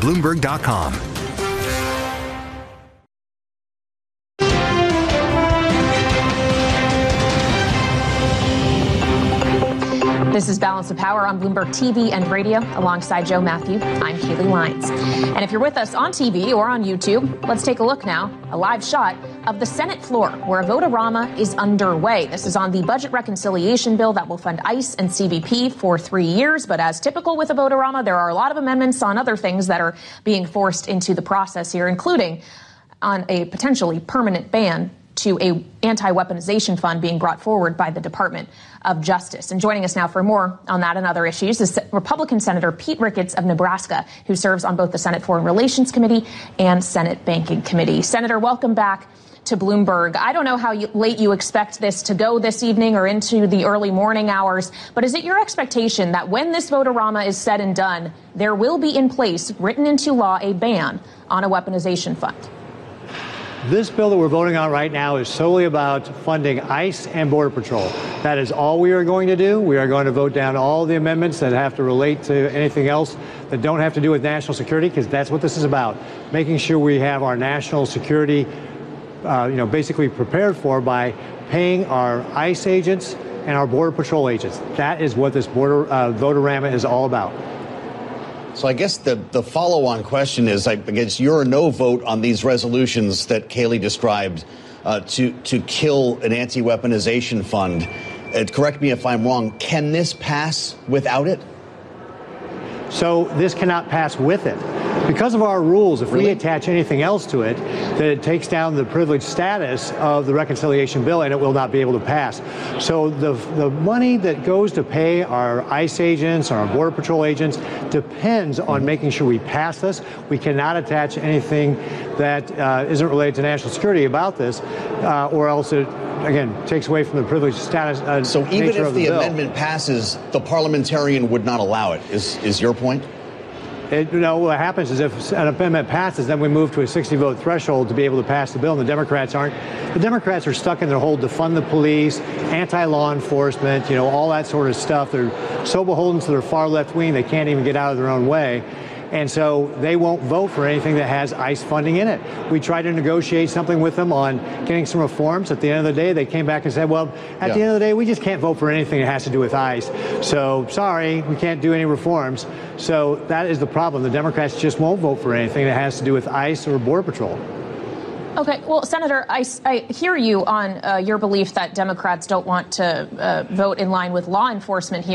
Bloomberg.com. This is Balance of Power on Bloomberg TV and radio. Alongside Joe Matthew, I'm Kaylee Lyons. And if you're with us on TV or on YouTube, let's take a look now, a live shot of the Senate floor where a vote-a-rama is underway. This is on the budget reconciliation bill that will fund ICE and CBP for 3 years. But as typical with a vote-a-rama, there are a lot of amendments on other things that are being forced into the process here, including on a potentially permanent ban to a anti-weaponization fund being brought forward by the Department of Justice. And joining us now for more on that and other issues is Republican Senator Pete Ricketts of Nebraska, who serves on both the Senate Foreign Relations Committee and Senate Banking Committee. Senator, welcome back to Bloomberg. I don't know how late you expect this to go this evening or into the early morning hours, but is it your expectation that when this vote-a-rama is said and done, there will be in place, written into law, a ban on a weaponization fund? This bill that we're voting on right now is solely about funding ICE and Border Patrol. That is all we are going to do. We are going to vote down all the amendments that have to relate to anything else that don't have to do with national security, because that's what this is about, making sure we have our national security, basically prepared for by paying our ICE agents and our Border Patrol agents. That is what this vote-a-rama is all about. So I guess the follow-on question is, I guess your or no vote on these resolutions that Kaylee described to kill an anti-weaponization fund. Correct me if I'm wrong. Can this pass without it? So this cannot pass with it. Because of our rules, if we attach anything else to it, then it takes down the privileged status of the reconciliation bill and it will not be able to pass. So the money that goes to pay our ICE agents, our Border Patrol agents, depends on making sure we pass this. We cannot attach anything that isn't related to national security about this, or else it, again, takes away from the privileged status. So even if the amendment passes, the parliamentarian would not allow it, is your point? What happens is if an amendment passes, then we move to a 60-vote threshold to be able to pass the bill, and the Democrats aren't. The Democrats are stuck in their whole defund the police, anti-law enforcement, all that sort of stuff. They're so beholden to their far left wing, they can't even get out of their own way. And so they won't vote for anything that has ICE funding in it. We tried to negotiate something with them on getting some reforms. At the end of the day, they came back and said, well, at the end of the day, we just can't vote for anything that has to do with ICE. So sorry, we can't do any reforms. So that is the problem. The Democrats just won't vote for anything that has to do with ICE or Border Patrol. Okay, well, Senator, I hear you on your belief that Democrats don't want to vote in line with law enforcement here.